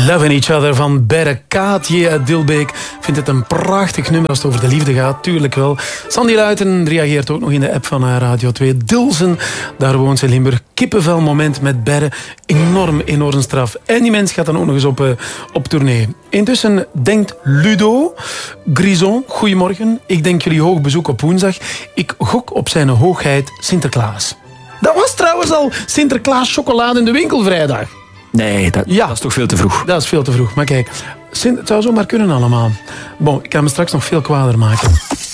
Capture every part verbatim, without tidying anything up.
Loving Each Other van Berre Kaatje uit Dilbeek. Vindt het een prachtig nummer als het over de liefde gaat. Tuurlijk wel. Sandy Luiten reageert ook nog in de app van Radio twee. Dilsen, daar woont ze in Limburg. Kippenvel moment met Berre. Enorm, enorm straf. En die mens gaat dan ook nog eens op, uh, op tournee. Intussen denkt Ludo Grison. Goedemorgen. Ik denk jullie hoog bezoek op woensdag. Ik gok op zijn hoogheid Sinterklaas. Dat was trouwens al Sinterklaas chocolade in de winkel vrijdag. Nee, dat, ja. dat is toch veel te vroeg. Dat is veel te vroeg. Maar kijk, het zou zomaar kunnen allemaal. Bon, ik kan me straks nog veel kwader maken.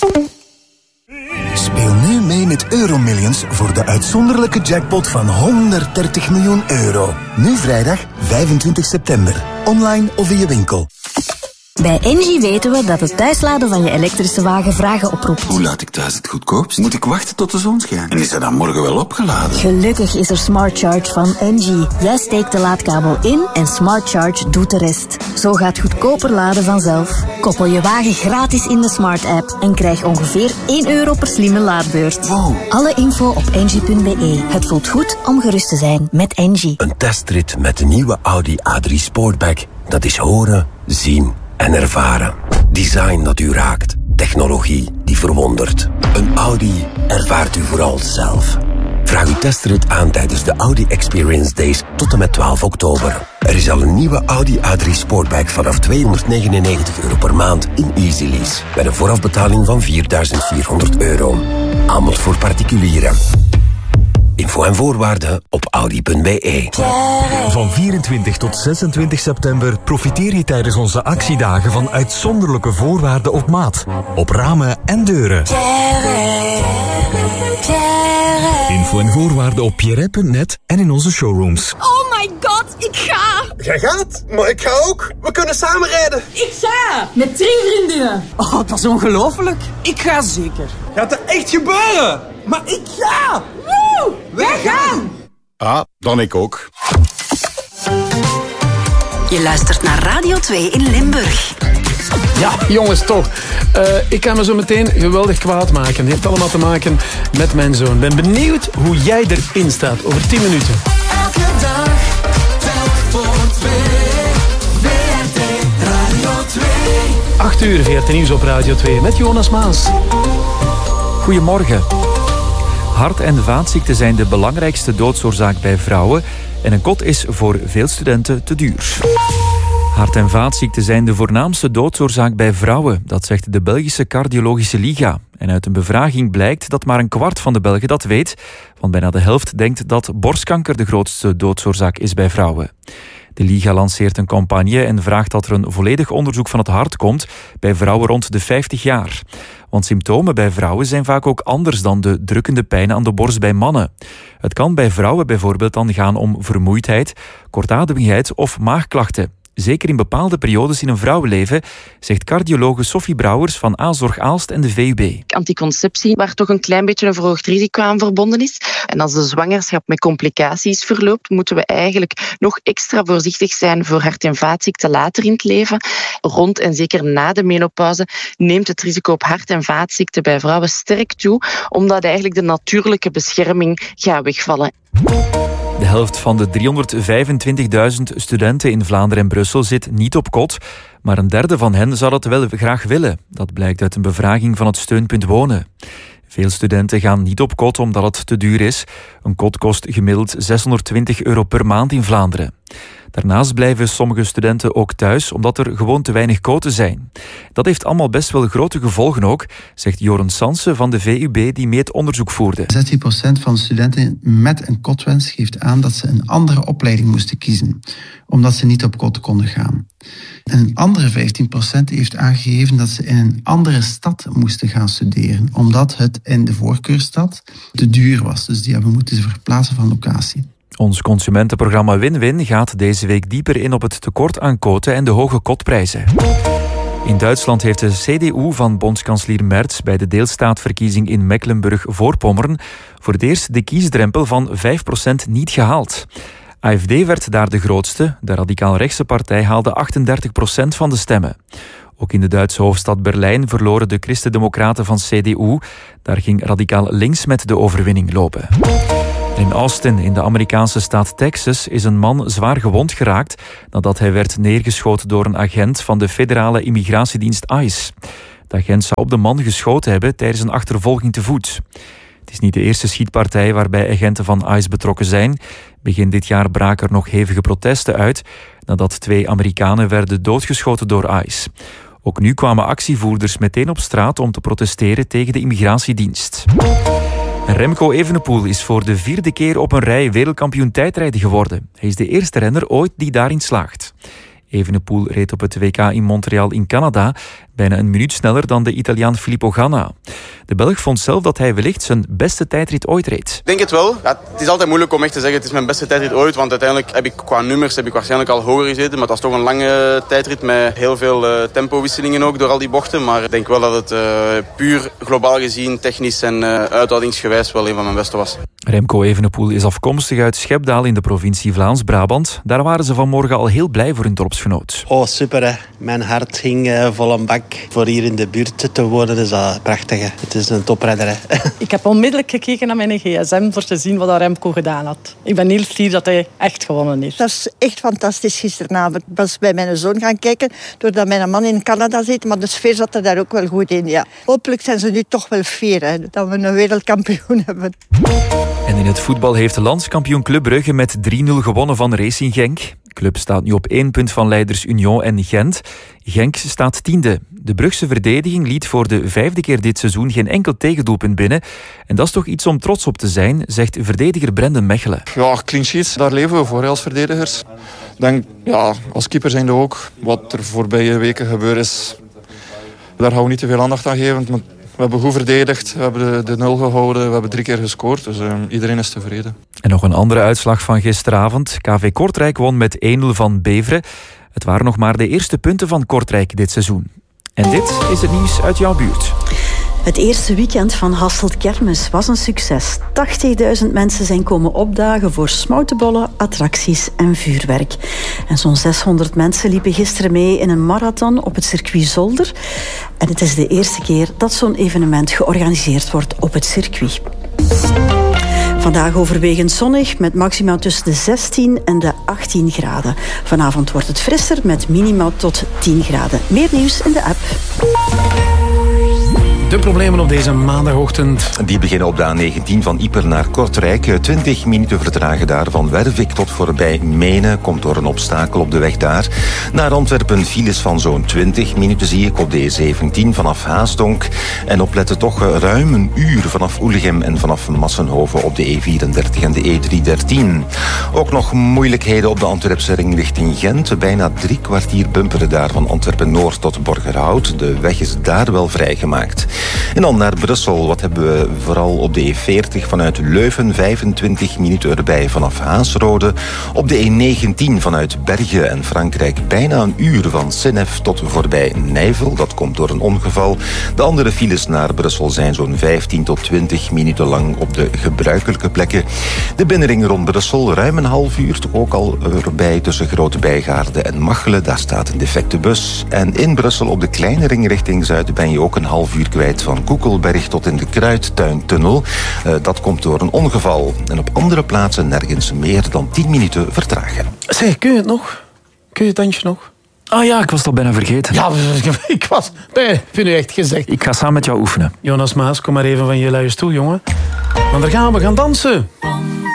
Speel nu mee met Euromillions voor de uitzonderlijke jackpot van honderddertig miljoen euro. Nu vrijdag vijfentwintig september. Online of in je winkel. Bij Engie weten we dat het thuisladen van je elektrische wagen vragen oproept. Hoe laat ik thuis het goedkoopst? Moet ik wachten tot de zon schijnt? En is dat dan morgen wel opgeladen? Gelukkig is er Smart Charge van Engie. Jij steekt de laadkabel in en Smart Charge doet de rest. Zo gaat goedkoper laden vanzelf. Koppel je wagen gratis in de Smart app en krijg ongeveer één euro per slimme laadbeurt. Wow. Alle info op engie punt be. Het voelt goed om gerust te zijn met Engie. Een testrit met de nieuwe Audi A drie Sportback. Dat is horen, zien en ervaren. Design dat u raakt. Technologie die verwondert. Een Audi ervaart u vooral zelf. Vraag uw testrit aan tijdens de Audi Experience Days tot en met twaalf oktober. Er is al een nieuwe Audi A drie Sportback vanaf tweehonderdnegenennegentig euro per maand in Easy Lease. Met een voorafbetaling van vierduizend vierhonderd euro. Aanbod voor particulieren. Info en voorwaarden op audi punt be. Van vierentwintig tot zesentwintig september profiteer je tijdens onze actiedagen van uitzonderlijke voorwaarden op maat. Op ramen en deuren. Info en voorwaarden op pierre punt net en in onze showrooms. Oh my god, ik ga! Jij gaat? Maar ik ga ook. We kunnen samen rijden. Ik ga! Met drie vriendinnen. Oh, dat is ongelooflijk. Ik ga zeker. Gaat er echt gebeuren? Maar ik ga! Woe! Wij gaan! Ah, dan ik ook. Je luistert naar Radio twee in Limburg. Ja, jongens, toch. Uh, ik kan me zo meteen geweldig kwaad maken. Het heeft allemaal te maken met mijn zoon. Ben benieuwd hoe jij erin staat over tien minuten. Elke dag, telk voor twee. V R T Radio twee. acht uur, V R T Nieuws op Radio twee met Jonas Maas. Goedemorgen. Hart- en vaatziekten zijn de belangrijkste doodsoorzaak bij vrouwen en een kot is voor veel studenten te duur. Hart- en vaatziekten zijn de voornaamste doodsoorzaak bij vrouwen, dat zegt de Belgische Cardiologische Liga. En uit een bevraging blijkt dat maar een kwart van de Belgen dat weet, want bijna de helft denkt dat borstkanker de grootste doodsoorzaak is bij vrouwen. De Liga lanceert een campagne en vraagt dat er een volledig onderzoek van het hart komt bij vrouwen rond de vijftig jaar. Want symptomen bij vrouwen zijn vaak ook anders dan de drukkende pijn aan de borst bij mannen. Het kan bij vrouwen bijvoorbeeld dan gaan om vermoeidheid, kortademigheid of maagklachten. Zeker in bepaalde periodes in een vrouwenleven, zegt cardiologe Sophie Brouwers van A-Zorg Aalst en de V U B. Anticonceptie, waar toch een klein beetje een verhoogd risico aan verbonden is. En als de zwangerschap met complicaties verloopt, moeten we eigenlijk nog extra voorzichtig zijn voor hart- en vaatziekten later in het leven. Rond en zeker na de menopauze neemt het risico op hart- en vaatziekten bij vrouwen sterk toe, omdat eigenlijk de natuurlijke bescherming gaat wegvallen. De helft van de driehonderdvijfentwintigduizend studenten in Vlaanderen en Brussel zit niet op kot, maar een derde van hen zou dat wel graag willen. Dat blijkt uit een bevraging van het Steunpunt Wonen. Veel studenten gaan niet op kot omdat het te duur is. Een kot kost gemiddeld zeshonderdtwintig euro per maand in Vlaanderen. Daarnaast blijven sommige studenten ook thuis omdat er gewoon te weinig koten zijn. Dat heeft allemaal best wel grote gevolgen ook, zegt Joren Sansen van de V U B die mee het onderzoek voerde. zestien procent van de studenten met een kotwens geeft aan dat ze een andere opleiding moesten kiezen, omdat ze niet op kot konden gaan. En een andere vijftien procent heeft aangegeven dat ze in een andere stad moesten gaan studeren, omdat het in de voorkeurstad te duur was. Dus die hebben moeten verplaatsen van locatie. Ons consumentenprogramma Win-Win gaat deze week dieper in op het tekort aan koten en de hoge kotprijzen. In Duitsland heeft de C D U van bondskanselier Merz bij de deelstaatverkiezing in Mecklenburg-Voorpommern voor het eerst de kiesdrempel van vijf procent niet gehaald. A F D werd daar de grootste, de radicaal-rechtse partij haalde achtendertig procent van de stemmen. Ook in de Duitse hoofdstad Berlijn verloren de christendemocraten van C D U. Daar ging radicaal links met de overwinning lopen. In Austin, in de Amerikaanse staat Texas, is een man zwaar gewond geraakt nadat hij werd neergeschoten door een agent van de federale immigratiedienst ICE. De agent zou op de man geschoten hebben tijdens een achtervolging te voet. Het is niet de eerste schietpartij waarbij agenten van ICE betrokken zijn. Begin dit jaar braken er nog hevige protesten uit nadat twee Amerikanen werden doodgeschoten door ICE. Ook nu kwamen actievoerders meteen op straat om te protesteren tegen de immigratiedienst. Remco Evenepoel is voor de vierde keer op een rij wereldkampioen tijdrijden geworden. Hij is de eerste renner ooit die daarin slaagt. Evenepoel reed op het W K in Montreal in Canada bijna een minuut sneller dan de Italiaan Filippo Ganna. De Belg vond zelf dat hij wellicht zijn beste tijdrit ooit reed. Ik denk het wel. Ja, het is altijd moeilijk om echt te zeggen het is mijn beste tijdrit ooit, want uiteindelijk heb ik qua nummers heb ik waarschijnlijk al hoger gezeten, maar het was toch een lange tijdrit met heel veel uh, tempowisselingen ook door al die bochten. Maar ik denk wel dat het uh, puur globaal gezien, technisch en uh, uithoudingsgewijs wel een van mijn beste was. Remco Evenepoel is afkomstig uit Schepdaal in de provincie Vlaams-Brabant. Daar waren ze vanmorgen al heel blij voor hun dorpsgenoot. Oh, super hè. Mijn hart ging uh, vol een bak. Voor hier in de buurt te worden is dat prachtig hè. Het is een topredder hè. Ik heb onmiddellijk gekeken naar mijn gsm voor te zien wat Remco gedaan had. Ik ben heel fier dat hij echt gewonnen heeft. Dat is echt fantastisch gisteravond. Ik was bij mijn zoon gaan kijken, doordat mijn man in Canada zit, maar de sfeer zat er daar ook wel goed in. Ja. Hopelijk zijn ze nu toch wel fier hè, dat we een wereldkampioen hebben. En in het voetbal heeft landskampioen Club Brugge met drie nul gewonnen van Racing Genk. De club staat nu op één punt van leiders Union en Gent. Genk staat tiende. De Brugse verdediging liet voor de vijfde keer dit seizoen geen enkel tegendoelpunt binnen. En dat is toch iets om trots op te zijn, zegt verdediger Brendan Mechelen. Ja, clean sheets, daar leven we voor als verdedigers. Ik denk, ja, als keeper zijn we ook. Wat er voorbije weken gebeurd is, daar gaan we niet te veel aandacht aan geven. Want we hebben goed verdedigd, we hebben de, de nul gehouden, we hebben drie keer gescoord. Dus uh, iedereen is tevreden. En nog een andere uitslag van gisteravond. K V Kortrijk won met één nul van Beveren. Het waren nog maar de eerste punten van Kortrijk dit seizoen. En dit is het nieuws uit jouw buurt. Het eerste weekend van Hasselt Kermis was een succes. tachtigduizend mensen zijn komen opdagen voor smoutenbollen, attracties en vuurwerk. En zo'n zeshonderd mensen liepen gisteren mee in een marathon op het circuit Zolder. En het is de eerste keer dat zo'n evenement georganiseerd wordt op het circuit. Vandaag overwegend zonnig met maxima tussen de zestien en de achttien graden. Vanavond wordt het frisser met minima tot tien graden. Meer nieuws in de app. De problemen op deze maandagochtend. Die beginnen op de A negentien van Ieper naar Kortrijk. twintig minuten vertragen daar van Wervik tot voorbij Menen. Komt door een obstakel op de weg daar. Naar Antwerpen files van zo'n twintig minuten zie ik op de E zeventien vanaf Haasdonk. En opletten toch ruim een uur vanaf Oelegem en vanaf Massenhoven op de E vierendertig en de E driehonderddertien. Ook nog moeilijkheden op de Antwerpse ring richting Gent. Bijna drie kwartier bumperen daar van Antwerpen-Noord tot Borgerhout. De weg is daar wel vrijgemaakt. En dan naar Brussel. Wat hebben we vooral op de E veertig vanuit Leuven? vijfentwintig minuten erbij vanaf Haasrode. Op de E negentien vanuit Bergen en Frankrijk bijna een uur van Senef tot voorbij Nijvel. Dat komt door een ongeval. De andere files naar Brussel zijn zo'n vijftien tot twintig minuten lang op de gebruikelijke plekken. De binnenring rond Brussel ruim een half uur. Toch ook al erbij tussen Grote Bijgaarde en Machelen. Daar staat een defecte bus. En in Brussel op de kleine ring richting Zuid ben je ook een half uur kwijt van Koekelberg tot in de Kruidtuintunnel. Uh, dat komt door een ongeval. En op andere plaatsen nergens meer dan tien minuten vertragen. Zeg, kun je het nog? Kun je het dansje nog? Ah ja, ik was dat bijna vergeten. Ja, ik was... Nee, vind u echt gezegd. Ik ga samen met jou oefenen. Jonas Maas, kom maar even van je luiers toe, jongen. Want daar gaan we gaan dansen.